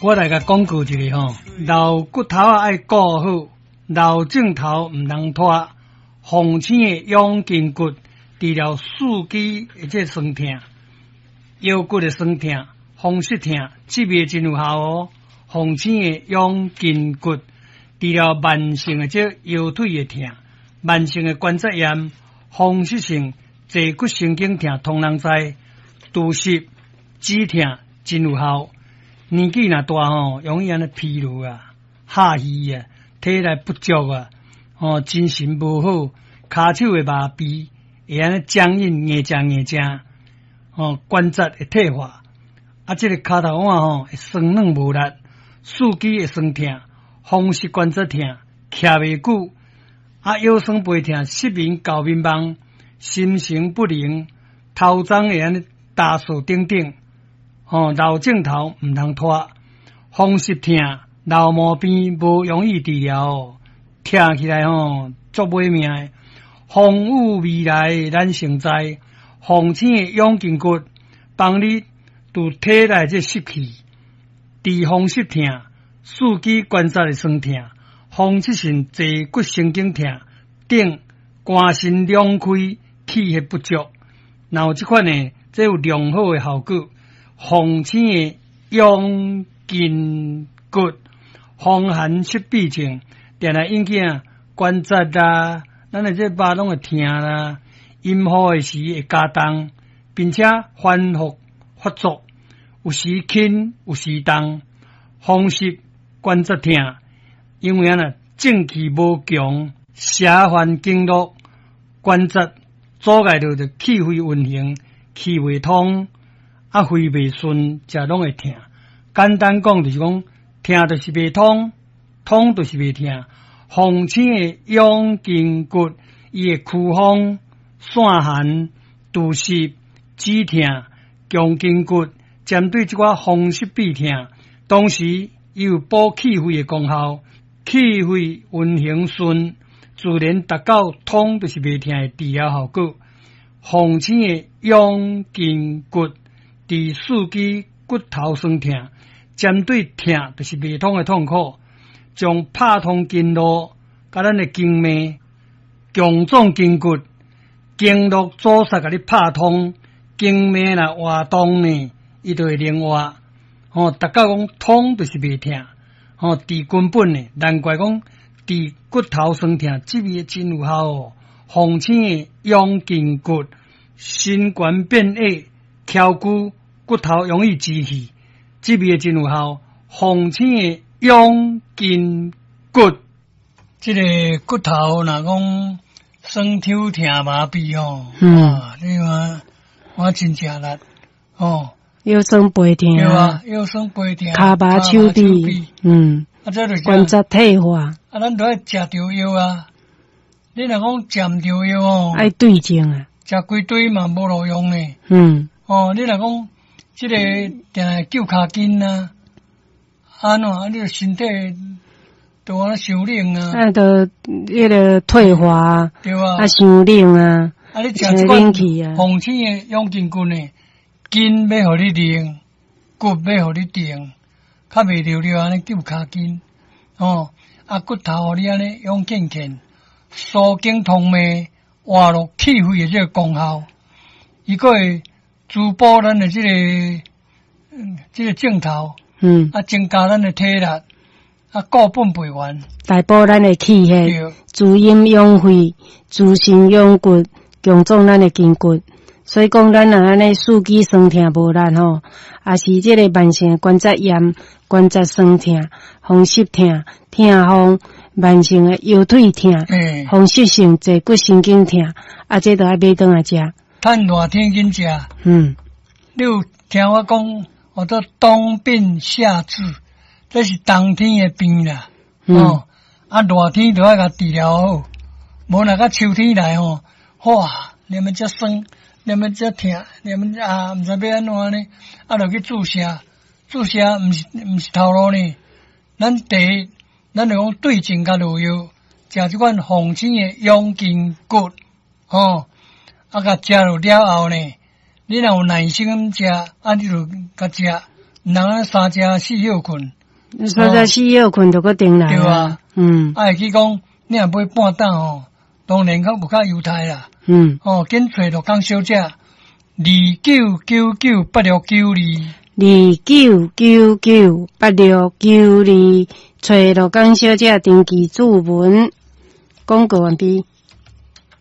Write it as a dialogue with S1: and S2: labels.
S1: 我来甲讲句一个吼，老骨头啊爱顾好，老镜头毋通拖。红星的养筋骨，治疗四肢或者酸痛、腰骨的酸痛、风湿痛，这味真有效哦。红星的养筋骨，治疗慢性的这腰腿的痛、慢性的关节炎、风湿性坐骨神经痛，通人知。拄湿、止痛真有效。年纪若大吼，容易安尼疲劳啊、下虚啊、体力不足啊，精神无好，骹手会麻痹，会安尼僵硬、硬正，关节会退化，这个骹头腕会酸软无力，四肢会酸痛，风湿关节痛，徛袂久，腰酸背痛，失眠、搞眠梦，心神不宁，头鬃会安尼打扫等等。老镜头毋通拖，风湿痛、老毛病无容易治疗，听起来足歹命的。风雨未来咱成灾，红星的养筋骨，帮你拄体内这湿气，治风湿痛、四肢关节的酸痛、风湿性坐骨神经痛等，肝肾两开，气血不足，然后这款呢，这有良好的效果。红星的养筋骨，风寒湿痹症，定来引起关节啦，咱的这肉拢会痛啦，阴雨的时会加重，并且反复发作，有时轻，有时重，风湿关节痛，因为正气无强，邪烦经络，关节阻碍到的气血运行，气未通。肺袂顺，则拢会痛。简单讲就是讲，痛就是袂通，通就是袂痛。红星的养筋骨，伊会驱风、散寒、除湿、止痛、强筋骨，针对这款风湿痹痛，同时伊有补气血的功效，气血运行顺，自然达到通就是袂痛的治疗效果。红星的养筋骨。治四肢骨头酸痛，针对痛就是袂通的痛苦，将拍通经络，甲咱的经脉、强壮筋骨、经络阻塞，甲你拍通，经脉若活动呢，伊就会灵活。达到讲通就是袂痛，治根本呢，难怪讲治骨头酸痛，这味真有效哦。红星的养筋骨，心冠变矮。翘骨骨头容易积气，这味真有效。红星的养筋骨，这个骨头若讲酸痛痛麻痹你看我真正力
S2: 腰酸背痛
S1: 对啊，腰酸背痛，
S2: 骹麻手臂，
S1: 这就是
S2: 关节退化。
S1: 咱都要食着药啊。你若讲食唔着药
S2: 爱对症啊，
S1: 食规堆嘛无路用呢。你若讲这个定救骹筋啊，你的身体都安伤冷啊，
S2: 都迄个退化，
S1: 对啊，
S2: 伤冷啊，
S1: 你食这款红星的养筋骨呢，筋要互你冷，骨要互你定，较袂溜溜安尼救骹筋骨头互你安尼养健健，疏经通脉，活络气血的这个功效，伊个会滋补咱的这个镜头，增加咱的体力，固本培元，
S2: 大补咱的气血，滋阴养肺，滋肾养骨，强壮咱的筋骨。所以讲，咱若安尼四肢酸痛无力也是这个慢性关节炎、关节酸痛、风湿痛、痛风、慢性的腰腿痛、风湿性坐骨神经痛，这都要买转来食。
S1: 趁热天紧食。你有听我讲，这冬病夏治，这是冬天的病啦。热天就要甲治疗好，无若到秋天来哇，你们这酸，你们这痛，你们唔知要安怎呢？就去注射，毋是头路呢。咱就讲对症甲路药，食这款红星的养筋骨，甲食了后呢，你若有耐心咁食，你就甲食， 人啊三只四休困，
S2: 三只四休困就搁定来
S1: 对啊，会去讲你若买半担吼，当然较无较犹太啦，紧找着讲小姐29998692，29998692，找着讲小姐登记注文，广告完毕。